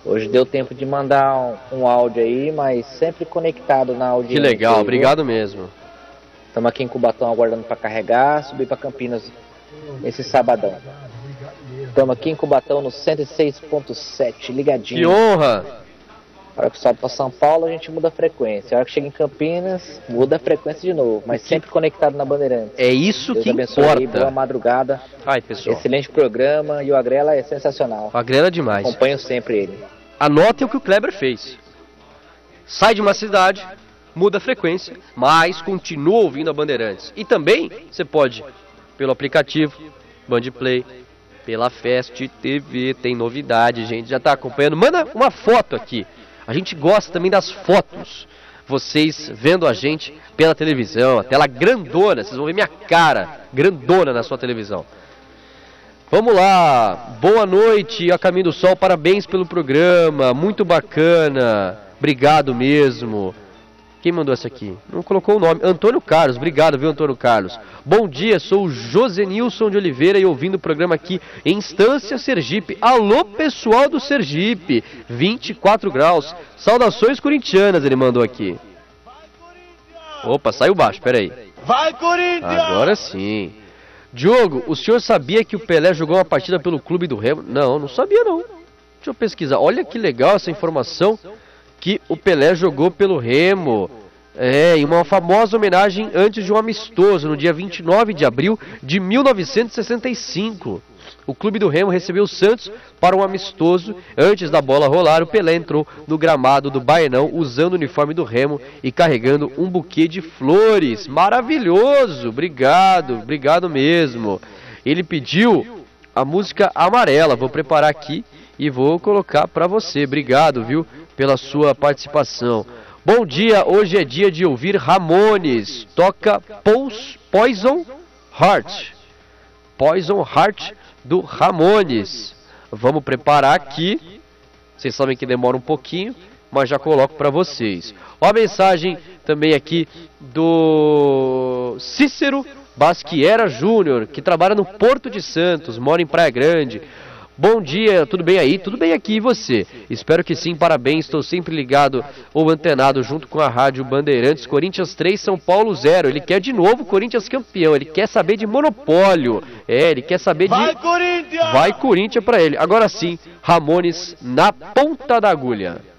Hoje deu tempo de mandar um áudio aí, mas sempre conectado na audiência. Que legal, aí, obrigado mesmo. Estamos aqui em Cubatão aguardando para carregar, subir para Campinas esse sabadão. Estamos aqui em Cubatão no 106.7, ligadinho. Que honra! A hora que sobe para São Paulo, a gente muda a frequência. A hora que chega em Campinas, muda a frequência de novo, mas sempre conectado na Bandeirantes. É isso Deus que abençoe importa. aí, boa madrugada. Ai, pessoal. Excelente programa e o Agrela é sensacional. O Agrela é demais. Acompanho sempre ele. Anotem o que o Kleber fez. Sai de uma cidade, muda a frequência, mas continua ouvindo a Bandeirantes. E também você pode, pelo aplicativo Bandplay, pela Fest TV, tem novidade, gente, já está acompanhando. Manda uma foto aqui. A gente gosta também das fotos. Vocês vendo a gente pela televisão, a tela grandona, vocês vão ver minha cara grandona na sua televisão. Vamos lá, boa noite, a Caminho do Sol, parabéns pelo programa, muito bacana, obrigado mesmo. Quem mandou essa aqui? Não colocou o nome, Antônio Carlos, obrigado, viu, Antônio Carlos. Bom dia, sou o Josenilson de Oliveira e ouvindo o programa aqui em Estância Sergipe. Alô, pessoal do Sergipe, 24 graus, saudações corintianas, ele mandou aqui. Opa, saiu baixo, peraí. Vai, Corinthians! Agora sim. Diogo, o senhor sabia que o Pelé jogou uma partida pelo Clube do Remo? Não, não sabia não. Deixa eu pesquisar. Olha que legal essa informação que o Pelé jogou pelo Remo. Em uma famosa homenagem antes de um amistoso, no dia 29 de abril de 1965. O Clube do Remo recebeu o Santos para um amistoso. Antes da bola rolar, o Pelé entrou no gramado do Baenão usando o uniforme do Remo e carregando um buquê de flores. Maravilhoso! Obrigado, obrigado mesmo. Ele pediu a música Amarela. Vou preparar aqui e vou colocar para você. Obrigado, viu, pela sua participação. Bom dia, hoje é dia de ouvir Ramones. Toca Poison Heart. Poison Heart do Ramones. Vamos preparar aqui. Vocês sabem que demora um pouquinho, mas já coloco para vocês. Ó, a mensagem também aqui do Cícero Basquiera Júnior, que trabalha no Porto de Santos, mora em Praia Grande. Bom dia, tudo bem aí? Tudo bem aqui, e você? Espero que sim, parabéns, estou sempre ligado ou antenado junto com a Rádio Bandeirantes. Corinthians 3, São Paulo 0. Ele quer de novo Corinthians campeão, ele quer saber de monopólio. Ele quer saber de... Vai, Corinthians! Vai, Corinthians pra ele. Agora sim, Ramones na ponta da agulha.